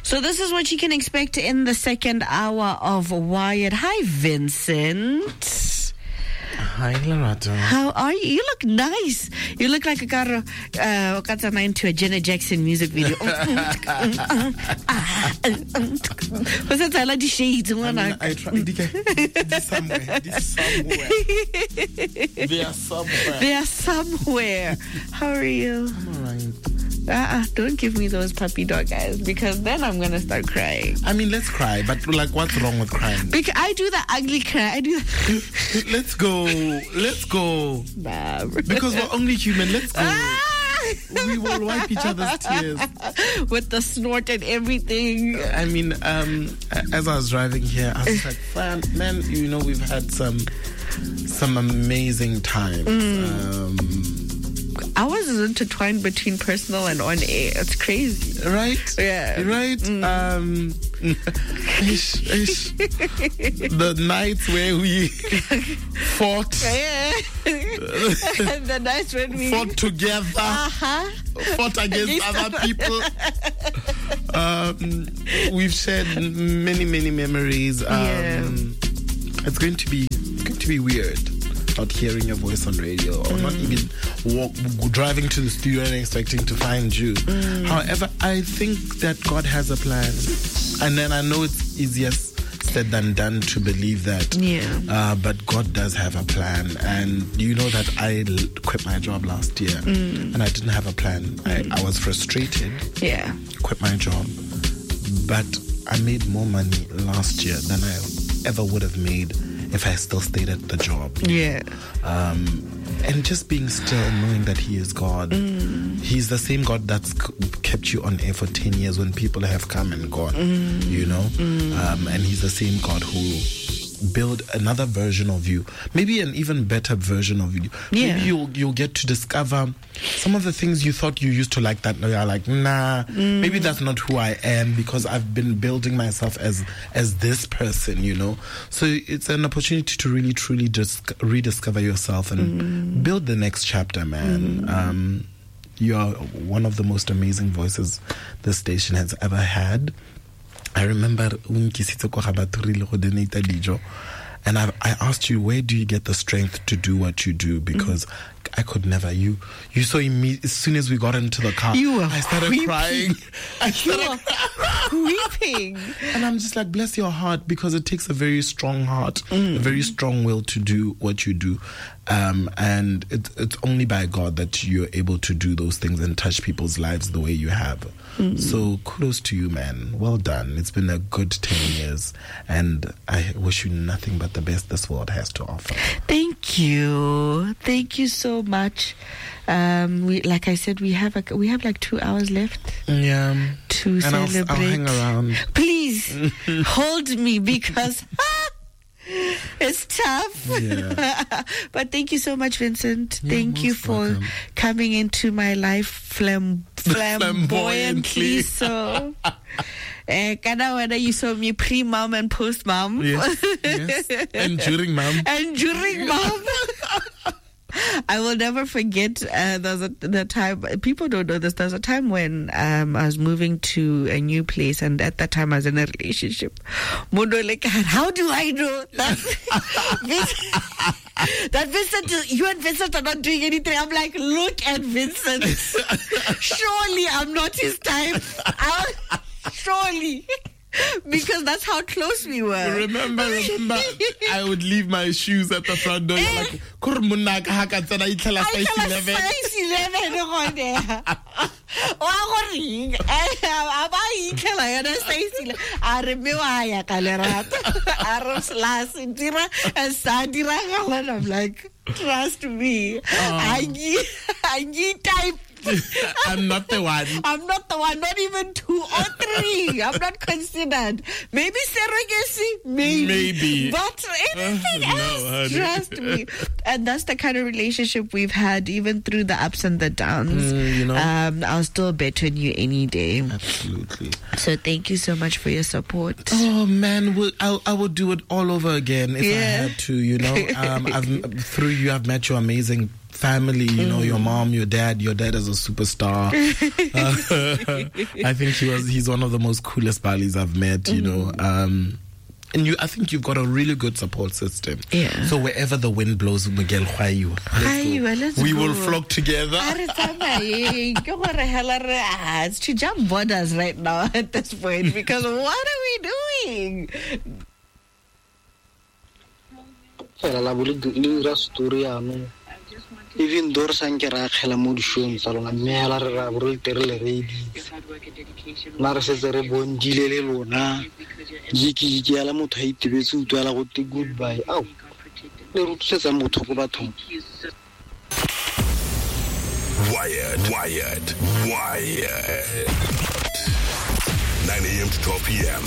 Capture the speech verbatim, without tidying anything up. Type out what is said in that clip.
So this is what you can expect in the second hour of Wired. Hi, Vincent. Hi, Lerato. How are you? You look nice. You look like a car uh into a Janet Jackson music video. What's that? I like the shades. I mean, I try. This somewhere. This somewhere. They are somewhere. They are somewhere. How are you? I'm alright. Uh-uh, don't give me those puppy dog eyes, because then I'm gonna start crying. I mean, let's cry, but like, what's wrong with crying? Because I do the ugly cry. I do. The let's go. Let's go. Nah, because we're only human. Let's go. Ah! We will wipe each other's tears with the snort and everything. I mean, um, as I was driving here, I was like, man, man, you know, we've had some some amazing times. Mm. Um, Ours is intertwined between personal and on air. It's crazy. Right? Yeah. Right? Mm. Um, ish, ish. The nights where we fought. Yeah. The nights when we fought together. Uh-huh. Fought against, against other people. um, we've shared many, many memories. Um, yeah. It's going to be going to be weird. Not hearing your voice on radio, or mm. not even walk, driving to the studio and expecting to find you. Mm. However, I think that God has a plan, and then I know it's easier said than done to believe that. Yeah. Uh, but God does have a plan, and you know that I l- quit my job last year, mm. and I didn't have a plan. Mm. I, I was frustrated. Yeah. Quit my job, but I made more money last year than I ever would have made if I still stayed at the job. Yeah. Um, and just being still and knowing that He is God. Mm. He's the same God that's kept you on air for ten years when people have come and gone, mm. you know? Mm. Um, and He's the same God who build another version of you, maybe an even better version of you. Yeah. Maybe you'll, you'll get to discover some of the things you thought you used to like that now you're like, nah, mm. maybe that's not who I am, because I've been building myself as as this person, you know. So it's an opportunity to really truly just rediscover yourself and mm. build the next chapter, man. Mm. Um, you are one of the most amazing voices this station has ever had. I remember when and I, I asked you, where do you get the strength to do what you do? Because mm-hmm. I could never. You you saw me as soon as we got into the car. You were I started weeping. crying. I started you were weeping. And I'm just like, bless your heart, because it takes a very strong heart, mm. a very strong will to do what you do. Um, and it, it's only by God that you're able to do those things and touch people's lives the way you have. Mm. So kudos to you, man. Well done. It's been a good ten years, and I wish you nothing but the best this world has to offer. Thank you. Thank you so much. Um, we, like I said, we have a, we have like two hours left. Yeah. To and celebrate. I'll, I'll hang around. Please hold me, because it's tough. Yeah. But thank you so much, Vincent. You're thank you for welcome. coming into my life flam- flamboyantly. So, uh, Kana, whether you saw me pre-mom and post-mom. Yes, yes. And during mom. And during mom. I will never forget uh, there's a the time, people don't know this, there's a time when um, I was moving to a new place, and at that time I was in a relationship. Mundo like, how do I know that Vincent, that Vincent, you and Vincent are not doing anything? I'm like, look at Vincent. Surely I'm not his type. I'll, surely. Because that's how close we were. Remember, remember, I would leave my shoes at the front door. You're like, Kurmunak Hakatana, I tell us size eleven. Size eleven on there. I remember I I'm like, trust me. I need, I need type. I'm not the one. I'm not the one. Not even two or three. I'm not considered. Maybe surrogacy. Maybe. Maybe. But anything uh, else, no, trust me. And that's the kind of relationship we've had, even through the ups and the downs. Mm, you know, um, I'll still bet on you any day. Absolutely. So thank you so much for your support. Oh man, we'll, I I would do it all over again if yeah. I had to. You know, um, I've through you, I've met your amazing family, you know, your mom, your dad. Your dad is a superstar. uh, I think he was. He's one of the most coolest Balis I've met. You know, um, and you. I think you've got a really good support system. Yeah. So wherever the wind blows, Miguel, let's go. Let's we go. will flock together. It's to jump borders right now at this point, because what are we doing? Even though Sankara Helamushun, Salon, Mela, Terle, Narcesare Bon Gilelona, Jiki Jalamut hate to be soon to allow the goodbye. Oh, the root says I'm to talk about him. Wired, wired, wired. nine a.m. to twelve p.m.